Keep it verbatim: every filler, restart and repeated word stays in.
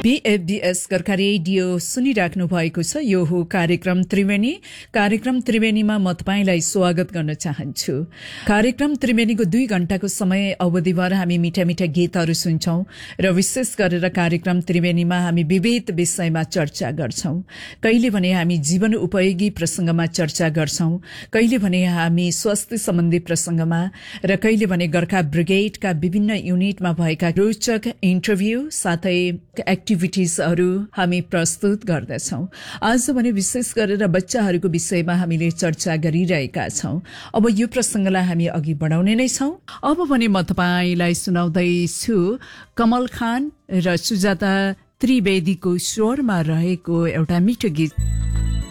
बीएफडीएस Gorkha radio सुनिराख्नु भएको छ। यो हो कार्यक्रम त्रिवेणी। कार्यक्रम त्रिवेणीमा म तपाईंलाई स्वागत गर्न चाहन्छु। कार्यक्रम त्रिवेणीको दुई घण्टाको समय अवधिभर हामी मिठा मिठा गीतहरू सुन्छौं र विशेष गरेर कार्यक्रम त्रिवेणीमा हामी विविध विषयमा चर्चा गर्छौं। कहिले भने हामी जीवन उपयोगी प्रसंगमा चर्चा गर्छौं, कहिले भने हामी स्वास्थ्य सम्बन्धी प्रसंगमा र कहिले भने गोर्खा ब्रिगेडका विभिन्न युनिटमा भएका रोचक इन्टरभ्यू साथै एक्टिभिटिजहरू हामी प्रस्तुत गर्दछौं। आज भने विशेष गरेर बच्चाहरूको विषयमा हामीले चर्चा गरिरहेका छौं। अब यो प्रसंगलाई हामी अघि बढाउने नै छौं। अब भने म तपाईलाई सुनाउँदैछु कमल खान र सुजाता त्रिवेदीको स्वरमा रहेको एउटा मिठो गीत।